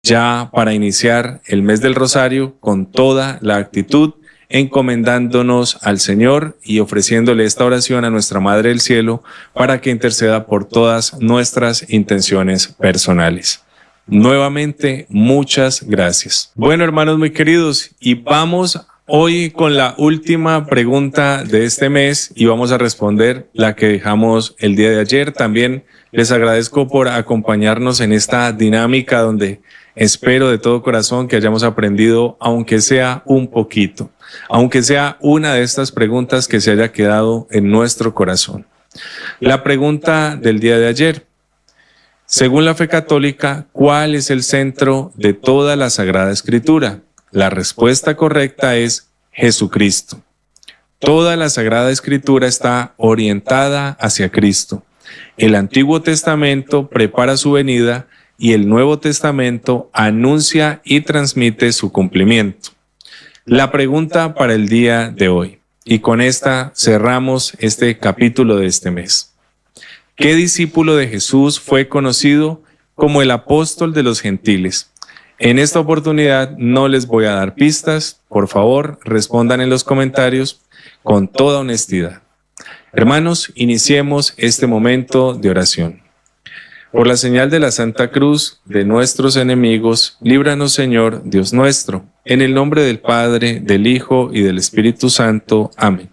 ya para iniciar el mes del Rosario con toda la actitud, encomendándonos al Señor y ofreciéndole esta oración a nuestra Madre del Cielo para que interceda por todas nuestras intenciones personales. Nuevamente, muchas gracias. Bueno, hermanos muy queridos, y vamos hoy con la última pregunta de este mes y vamos a responder la que dejamos el día de ayer. También les agradezco por acompañarnos en esta dinámica donde espero de todo corazón que hayamos aprendido, aunque sea un poquito, aunque sea una de estas preguntas que se haya quedado en nuestro corazón. La pregunta del día de ayer: según la fe católica, ¿cuál es el centro de toda la Sagrada Escritura? La respuesta correcta es Jesucristo. Toda la Sagrada Escritura está orientada hacia Cristo. El Antiguo Testamento prepara su venida y el Nuevo Testamento anuncia y transmite su cumplimiento. La pregunta para el día de hoy, y con esta cerramos este capítulo de este mes. ¿Qué discípulo de Jesús fue conocido como el apóstol de los gentiles? En esta oportunidad no les voy a dar pistas. Por favor, respondan en los comentarios con toda honestidad. Hermanos, iniciemos este momento de oración. Por la señal de la Santa Cruz de nuestros enemigos, líbranos, Señor, Dios nuestro, en el nombre del Padre, del Hijo y del Espíritu Santo. Amén.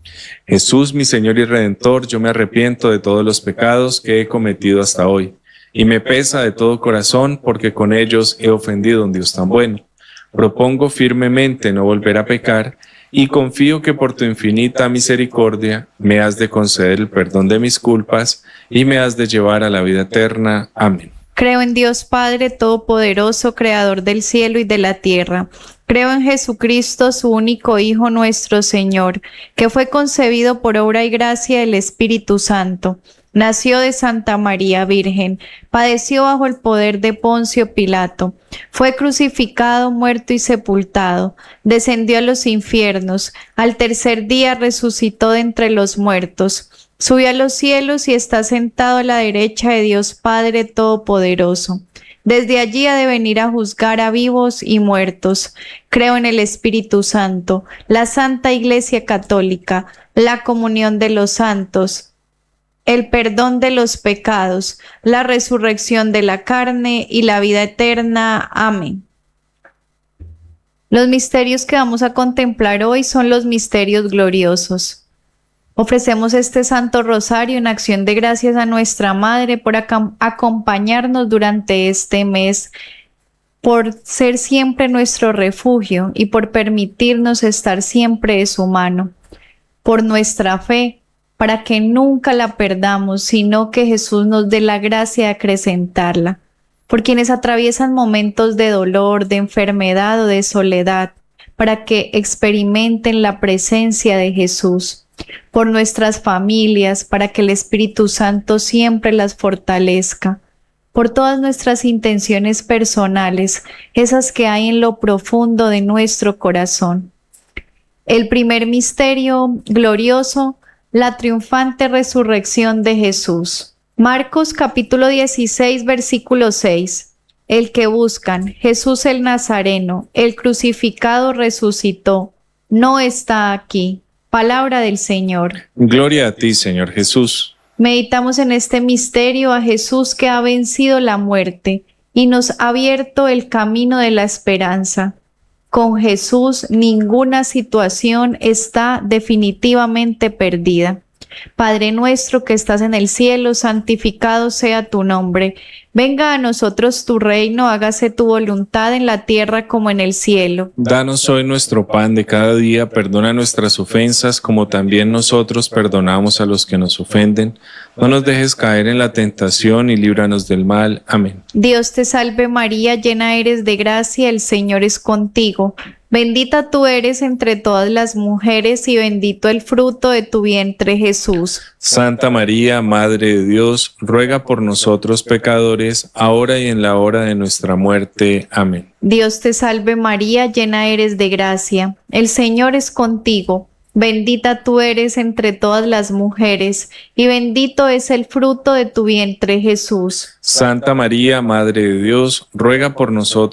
Jesús, mi Señor y Redentor, yo me arrepiento de todos los pecados que he cometido hasta hoy, y me pesa de todo corazón porque con ellos he ofendido a un Dios tan bueno. Propongo firmemente no volver a pecar y confío que por tu infinita misericordia me has de conceder el perdón de mis culpas y me has de llevar a la vida eterna. Amén. Creo en Dios Padre Todopoderoso, Creador del cielo y de la tierra. Creo en Jesucristo, su único Hijo, nuestro Señor, que fue concebido por obra y gracia del Espíritu Santo. Nació de Santa María Virgen, padeció bajo el poder de Poncio Pilato, fue crucificado, muerto y sepultado, descendió a los infiernos, al tercer día resucitó de entre los muertos, subió a los cielos y está sentado a la derecha de Dios Padre Todopoderoso. Desde allí ha de venir a juzgar a vivos y muertos. Creo en el Espíritu Santo, la Santa Iglesia Católica, la comunión de los santos, el perdón de los pecados, la resurrección de la carne y la vida eterna. Amén. Los misterios que vamos a contemplar hoy son los misterios gloriosos. Ofrecemos este Santo Rosario en acción de gracias a nuestra Madre por acompañarnos durante este mes, por ser siempre nuestro refugio y por permitirnos estar siempre de su mano, por nuestra fe, para que nunca la perdamos, sino que Jesús nos dé la gracia de acrecentarla, por quienes atraviesan momentos de dolor, de enfermedad o de soledad, para que experimenten la presencia de Jesús, por nuestras familias, para que el Espíritu Santo siempre las fortalezca, por todas nuestras intenciones personales, esas que hay en lo profundo de nuestro corazón. El primer misterio glorioso: la triunfante resurrección de Jesús. Marcos capítulo 16, versículo 6. El que buscan, Jesús el Nazareno, el crucificado resucitó, no está aquí. Palabra del Señor. Gloria a ti, Señor Jesús. Meditamos en este misterio a Jesús que ha vencido la muerte y nos ha abierto el camino de la esperanza. Con Jesús ninguna situación está definitivamente perdida. Padre nuestro que estás en el cielo, santificado sea tu nombre. Venga a nosotros tu reino, hágase tu voluntad en la tierra como en el cielo. Danos hoy nuestro pan de cada día, perdona nuestras ofensas como también nosotros perdonamos a los que nos ofenden. No nos dejes caer en la tentación y líbranos del mal. Amén. Dios te salve María, llena eres de gracia, el Señor es contigo. Bendita tú eres entre todas las mujeres y bendito el fruto de tu vientre, Jesús. Santa María, Madre de Dios, ruega por nosotros pecadores, ahora y en la hora de nuestra muerte. Amén. Dios te salve María, llena eres de gracia, el Señor es contigo. Bendita tú eres entre todas las mujeres, y bendito es el fruto de tu vientre, Jesús. Santa María, Madre de Dios, ruega por nosotros